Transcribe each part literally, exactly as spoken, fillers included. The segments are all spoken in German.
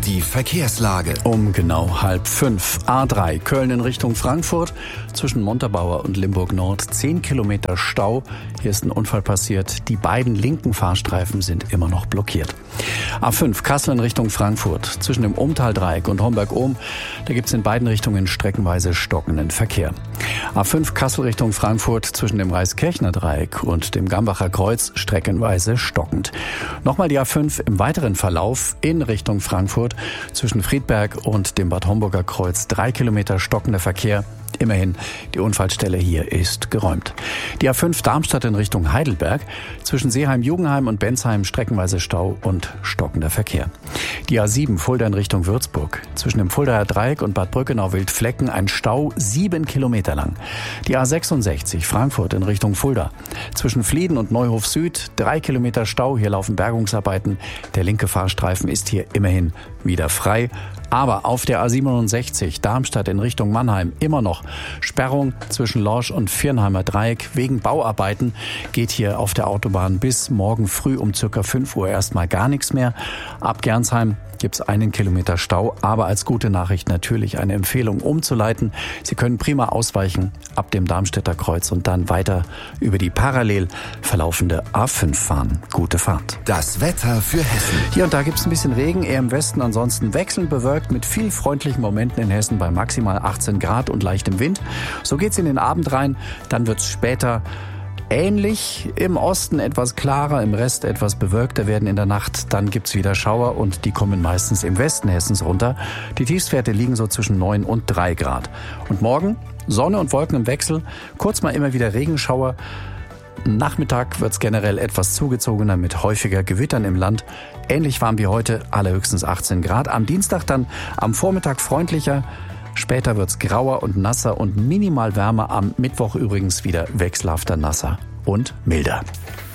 Die Verkehrslage. Um genau halb fünf. A drei Köln in Richtung Frankfurt. Zwischen Montabaur und Limburg Nord zehn Kilometer Stau. Hier ist ein Unfall passiert. Die beiden linken Fahrstreifen sind immer noch blockiert. A fünf Kassel in Richtung Frankfurt. Zwischen dem Umtaldreieck und Homberg-Ohm. Da gibt es in beiden Richtungen streckenweise stockenden Verkehr. A fünf Kassel Richtung Frankfurt. Zwischen dem Reiskirchner Dreieck und dem Gambacher Kreuz streckenweise stockend. Nochmal die A fünf im weiteren Verlauf in Richtung Frankfurt. Zwischen Friedberg und dem Bad Homburger Kreuz drei Kilometer stockender Verkehr. Immerhin, die Unfallstelle hier ist geräumt. Die A fünf Darmstadt in Richtung Heidelberg. Zwischen Seeheim-Jugenheim und Bensheim streckenweise Stau und stockender Verkehr. Die A sieben Fulda in Richtung Würzburg. Zwischen dem Fuldaer Dreieck und Bad Brückenau-Wildflecken ein Stau sieben Kilometer lang. Die A sechsundsechzig Frankfurt in Richtung Fulda. Zwischen Flieden und Neuhof Süd drei Kilometer Stau. Hier laufen Bergungsarbeiten. Der linke Fahrstreifen ist hier immerhin wieder frei. Aber auf der A siebenundsechzig Darmstadt in Richtung Mannheim immer noch Sperrung zwischen Lorsch und Viernheimer Dreieck. Wegen Bauarbeiten geht hier auf der Autobahn bis morgen früh um circa fünf Uhr erstmal gar nichts mehr. Ab Gernsheim gibt es einen Kilometer Stau, aber als gute Nachricht natürlich eine Empfehlung umzuleiten. Sie können prima ausweichen ab dem Darmstädter Kreuz und dann weiter über die parallel verlaufende A fünf fahren. Gute Fahrt. Das Wetter für Hessen. Hier und da gibt es ein bisschen Regen, eher im Westen, ansonsten wechselnd bewölkt mit viel freundlichen Momenten in Hessen bei maximal achtzehn Grad und leichtem Wind. So geht's in den Abend rein, dann wird's später ähnlich, im Osten etwas klarer, im Rest etwas bewölkter werden in der Nacht. Dann gibt's wieder Schauer und die kommen meistens im Westen Hessens runter. Die Tiefstwerte liegen so zwischen neun und drei Grad. Und morgen Sonne und Wolken im Wechsel, kurz mal immer wieder Regenschauer. Nachmittag wird's generell etwas zugezogener mit häufiger Gewittern im Land. Ähnlich warm wie heute, allerhöchstens achtzehn Grad. Am Dienstag dann am Vormittag freundlicher. Später wird's grauer und nasser und minimal wärmer. Am Mittwoch übrigens wieder wechselhafter nasser und milder.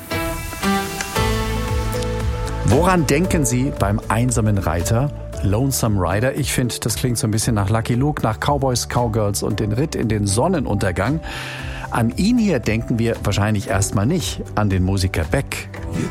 Woran denken Sie beim einsamen Reiter? Lonesome Rider. Ich finde, das klingt so ein bisschen nach Lucky Luke, nach Cowboys, Cowgirls und den Ritt in den Sonnenuntergang. An ihn hier denken wir wahrscheinlich erstmal nicht, an den Musiker Beck.